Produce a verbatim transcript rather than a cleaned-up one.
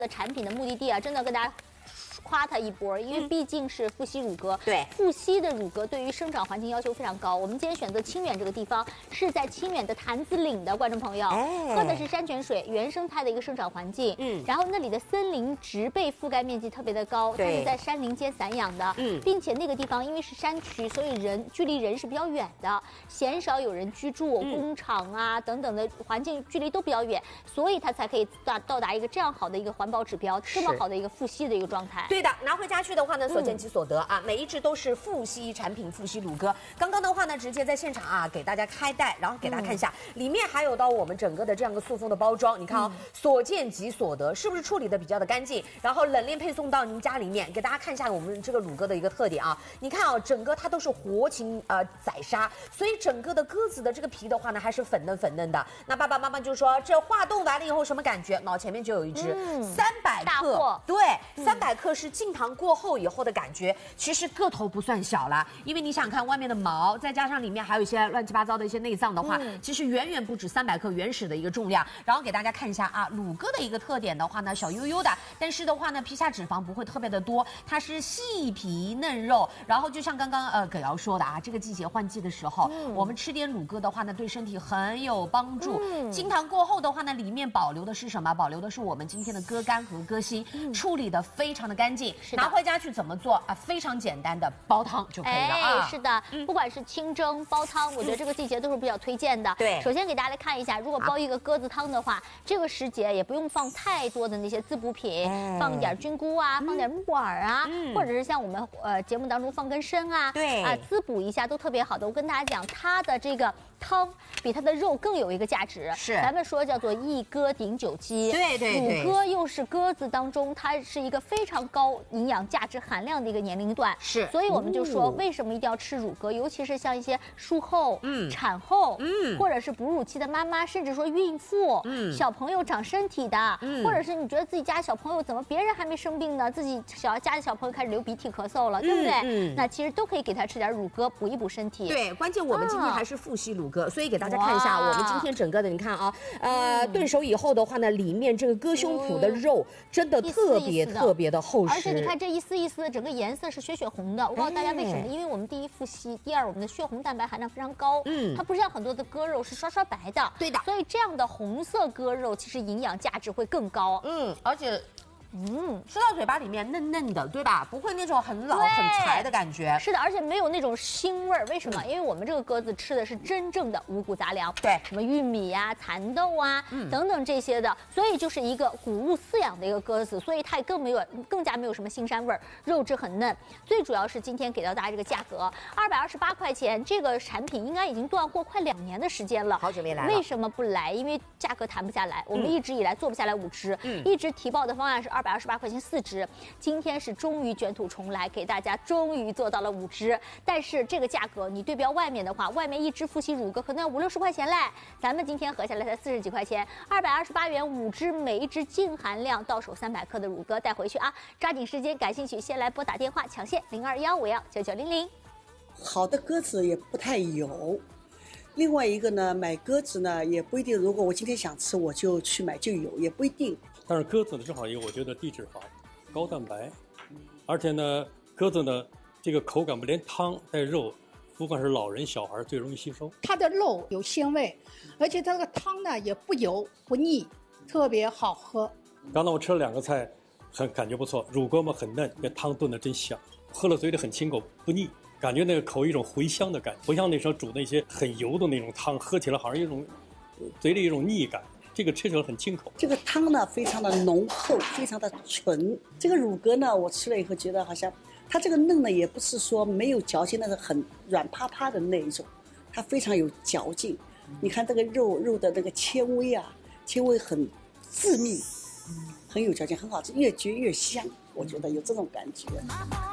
的产品的目的地啊，真的跟大家夸它一波，因为毕竟是富硒乳鸽。 对， 富硒的乳鸽对于生长环境要求非常高。我们今天选择清远这个地方，是在清远的潭子岭的观众朋友，哎、喝的是山泉水，原生态的一个生长环境。嗯，然后那里的森林植被覆盖面积特别的高，它是在山林间散养的。嗯，并且那个地方因为是山区，所以人距离人是比较远的，鲜少有人居住，嗯、工厂啊等等的环境距离都比较远，所以它才可以到到达一个这样好的一个环保指标，这么好的一个富硒的一个状态。 对的，拿回家去的话呢，所见即所得啊，嗯、每一只都是富硒产品，富硒乳鸽。刚刚的话呢，直接在现场啊给大家开袋，然后给大家看一下，嗯、里面还有到我们整个的这样个塑封的包装，你看啊、哦，嗯、所见即所得，是不是处理的比较的干净？然后冷链配送到您家里面，给大家看一下我们这个乳鸽的一个特点啊。你看啊、哦，整个它都是活禽呃宰杀，所以整个的鸽子的这个皮的话呢，还是粉嫩粉嫩的。那爸爸妈妈就说，这化冻完了以后什么感觉？脑前面就有一只三百克，对，三百克是进糖过后以后的感觉。其实个头不算小啦，因为你想看外面的毛，再加上里面还有一些乱七八糟的一些内脏的话，嗯、其实远远不止三百克原始的一个重量。然后给大家看一下啊，乳鸽的一个特点的话呢，小悠悠的，但是的话呢，皮下脂肪不会特别的多，它是细皮嫩肉。然后就像刚刚呃葛瑶说的啊，这个季节换季的时候，嗯、我们吃点乳鸽的话呢，对身体很有帮助。嗯、经糖过后的话呢，里面保留的是什么？保留的是我们今天的鸽肝和鸽心，嗯、处理的非常的干净。拿回家去怎么做啊？非常简单的煲汤就可以了啊。 哎、是的，嗯、不管是清蒸、煲汤，我觉得这个季节都是比较推荐的。对，首先给大家来看一下，如果煲一个鸽子汤的话，啊、这个时节也不用放太多的那些滋补品，哎、放点菌菇啊，嗯、放点木耳啊，嗯、或者是像我们呃节目当中放根参啊，对啊，滋补一下都特别好的。我跟大家讲，它的这个汤比它的肉更有一个价值。是，咱们说叫做一鸽顶九鸡。对对对，乳鸽又是鸽子当中，它是一个非常高营养价值含量的一个年龄段。是，所以我们就说，为什么一定要吃乳鸽？尤其是像一些术后、嗯、产后，嗯，或者是哺乳期的妈妈，甚至说孕妇，嗯，小朋友长身体的，嗯，或者是你觉得自己家小朋友怎么别人还没生病呢，自己小家的小朋友开始流鼻涕咳嗽了，对不对？嗯，那其实都可以给他吃点乳鸽，补一补身体。对，关键我们今天还是富硒乳鸽，所以给大家看一下我们今天整个的，你看啊，呃，炖熟以后的话呢，里面这个鸽胸脯的肉真的特别特别的厚实，而且你看这一丝一丝的，整个颜色是血血红的。我告诉大家为什么？因为我们第一富硒，第二我们的血红蛋白含量非常高，嗯，它不像很多的鸽肉是刷刷白的，对的，所以这样的红色鸽肉其实营养价值会更高，嗯，而且。嗯，吃到嘴巴里面嫩嫩的，对吧？不会那种很老很柴的感觉。是的，而且没有那种腥味儿。为什么？嗯、因为我们这个鸽子吃的是真正的五谷杂粮，对，什么玉米呀、啊、蚕豆啊、嗯、等等这些的，所以就是一个谷物饲养的一个鸽子，所以它也更没有，更加没有什么腥膻味儿，肉质很嫩。最主要是今天给到大家这个价格，二百二十八块钱，这个产品应该已经断货快两年的时间了，好久没来了。为什么不来？因为价格谈不下来，我们一直以来做不下来五只，嗯，一直提报的方案是二。二百二十八块钱四只，今天是终于卷土重来，给大家终于做到了五只。但是这个价格你对标外面的话，外面一只富硒乳鸽可能要五六十块钱嘞，咱们今天合下来才四十几块钱，二百二十八元五只，每一只净含量到手三百克的乳鸽带回去啊！抓紧时间，感兴趣先来拨打电话抢线零二幺五幺九九零零。 好的鸽子也不太有。另外一个呢，买鸽子呢也不一定，如果我今天想吃，我就去买就有，也不一定。 但是鸽子呢，正好一个我觉得低脂肪、高蛋白，而且呢，鸽子呢这个口感不连汤带肉，不管是老人小孩最容易吸收。 它的肉有鲜味，而且它这个汤呢也不油不腻，特别好喝。 刚才我吃了两个菜，很感觉不错，乳鸽嘛很嫩，那汤炖的真香，喝了嘴里很清口不腻。感觉那个口一种回香的感觉，不像那时候煮那些很油的那种汤，喝起来好像一种嘴里一种腻感。这个吃起来很清口。 这个汤呢，非常的浓厚，非常的纯。这个乳鸽呢，我吃了以后觉得好像它这个嫩呢，也不是说没有嚼劲，那个很软趴趴的那一种，它非常有嚼劲。你看这个肉肉的那个纤维啊，纤维很致密，很有嚼劲，很好吃，越嚼越香。我觉得有这种感觉。